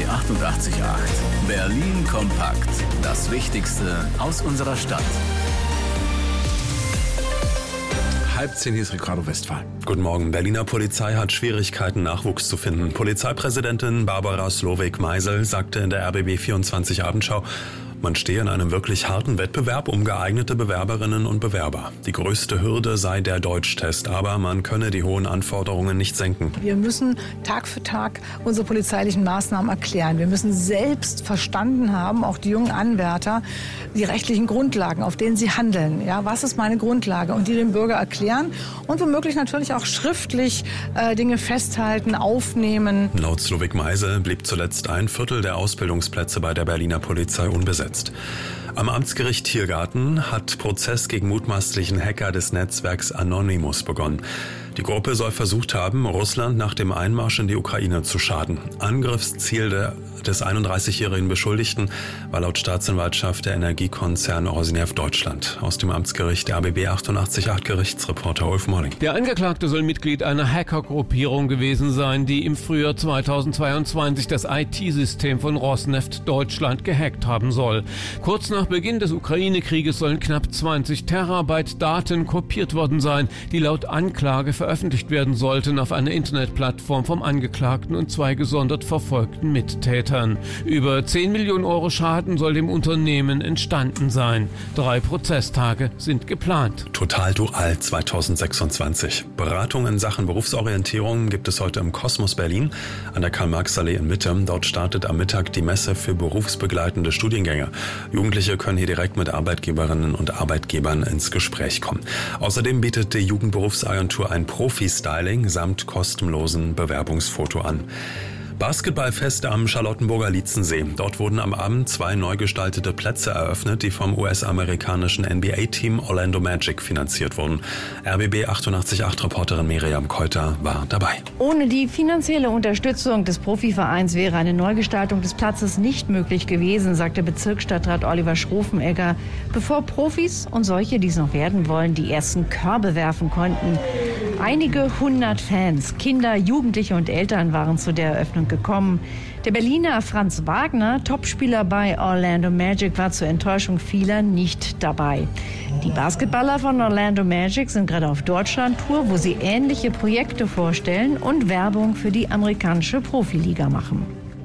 88,8. Berlin kompakt. Das Wichtigste aus unserer Stadt. 9:30, hier ist Ricardo Westphal. Guten Morgen. Berliner Polizei hat Schwierigkeiten, Nachwuchs zu finden. Polizeipräsidentin Barbara Slowik-Meisel sagte in der RBB24 Abendschau, man stehe in einem wirklich harten Wettbewerb um geeignete Bewerberinnen und Bewerber. Die größte Hürde sei der Deutschtest, aber man könne die hohen Anforderungen nicht senken. Wir müssen Tag für Tag unsere polizeilichen Maßnahmen erklären. Wir müssen selbst verstanden haben, auch die jungen Anwärter, die rechtlichen Grundlagen, auf denen sie handeln. Ja, was ist meine Grundlage? Und die dem Bürger erklären und womöglich natürlich auch schriftlich Dinge festhalten, aufnehmen. Laut Slowik-Meisel blieb zuletzt 1/4 der Ausbildungsplätze bei der Berliner Polizei unbesetzt. Am Amtsgericht Tiergarten hat Prozess gegen mutmaßlichen Hacker des Netzwerks Anonymous begonnen. Die Gruppe soll versucht haben, Russland nach dem Einmarsch in die Ukraine zu schaden. Angriffsziel des 31-jährigen Beschuldigten war laut Staatsanwaltschaft der Energiekonzern Rosneft Deutschland. Aus dem Amtsgericht der RBB 88,8 Gerichtsreporter Ulf Molling. Der Angeklagte soll Mitglied einer Hackergruppierung gewesen sein, die im Frühjahr 2022 das IT-System von Rosneft Deutschland gehackt haben soll. Kurz nach Beginn des Ukraine-Krieges sollen knapp 20 Terabyte Daten kopiert worden sein, die laut Anklage veröffentlicht werden sollten auf einer Internetplattform vom Angeklagten und 2 gesondert verfolgten Mittätern. Über 10 Millionen Euro Schaden soll dem Unternehmen entstanden sein. 3 Prozesstage sind geplant. Total Dual 2026. Beratung in Sachen Berufsorientierung gibt es heute im Kosmos Berlin an der Karl-Marx-Allee in Mitte. Dort startet am Mittag die Messe für berufsbegleitende Studiengänge. Jugendliche können hier direkt mit Arbeitgeberinnen und Arbeitgebern ins Gespräch kommen. Außerdem bietet die Jugendberufsagentur ein Profi-Styling samt kostenlosen Bewerbungsfoto an. Basketballfest am Charlottenburger Lietzensee. Dort wurden am Abend 2 neu gestaltete Plätze eröffnet, die vom US-amerikanischen NBA-Team Orlando Magic finanziert wurden. RBB 88,8 Reporterin Miriam Keuter war dabei. Ohne die finanzielle Unterstützung des Profivereins wäre eine Neugestaltung des Platzes nicht möglich gewesen, sagte Bezirksstadtrat Oliver Schrofenegger, bevor Profis und solche, die es noch werden wollen, die ersten Körbe werfen konnten. Einige 100 Fans, Kinder, Jugendliche und Eltern waren zu der Eröffnung gekommen. Der Berliner Franz Wagner, Topspieler bei Orlando Magic, war zur Enttäuschung vieler nicht dabei. Die Basketballer von Orlando Magic sind gerade auf Deutschland-Tour, wo sie ähnliche Projekte vorstellen und Werbung für die amerikanische Profiliga machen.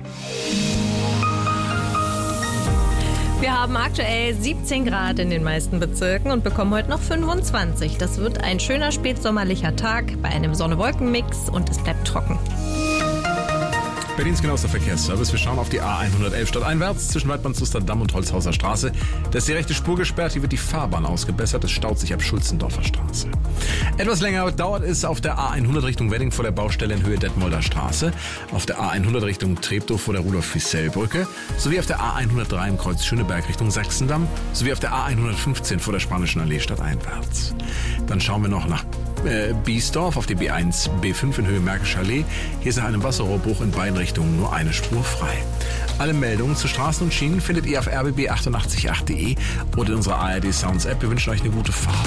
Wir haben aktuell 17 Grad in den meisten Bezirken und bekommen heute noch 25. Das wird ein schöner spätsommerlicher Tag bei einem Sonne-Wolken-Mix und es bleibt trocken. Berlins genauester Verkehrsservice. Wir schauen auf die A111 stadteinwärts zwischen Weidmannslusterdamm und Holzhauser Straße. Da ist die rechte Spur gesperrt, hier wird die Fahrbahn ausgebessert. Es staut sich ab Schulzendorfer Straße. Etwas länger dauert es auf der A100 Richtung Wedding vor der Baustelle in Höhe Detmolder Straße, auf der A100 Richtung Treptow vor der Rudolf-Fiessel-Brücke, sowie auf der A103 im Kreuz Schöneberg Richtung Sachsendamm, sowie auf der A115 vor der Spanischen Allee stadteinwärts. Dann schauen wir noch nach Biesdorf auf die B1, B5 in Höhe Märkischer Allee. Hier ist nach einem Wasserrohrbruch in beiden Richtungen nur eine Spur frei. Alle Meldungen zu Straßen und Schienen findet ihr auf rbb888.de oder in unserer ARD Sounds App. Wir wünschen euch eine gute Fahrt.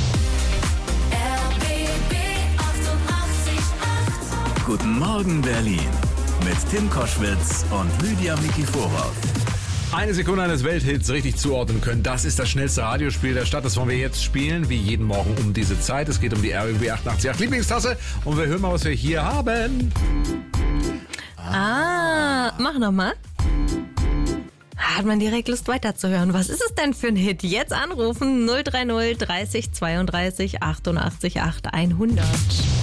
RBB 88,8. Guten Morgen Berlin mit Tim Koschwitz und Lydia Mikiforov. Eine Sekunde eines Welthits richtig zuordnen können. Das ist das schnellste Radiospiel der Stadt. Das wollen wir jetzt spielen, wie jeden Morgen um diese Zeit. Es geht um die RBB 88,8 Lieblingstasse. Und wir hören mal, was wir hier haben. Mach nochmal. Hat man direkt Lust weiterzuhören. Was ist es denn für ein Hit? Jetzt anrufen 030 30 32 88 8 100.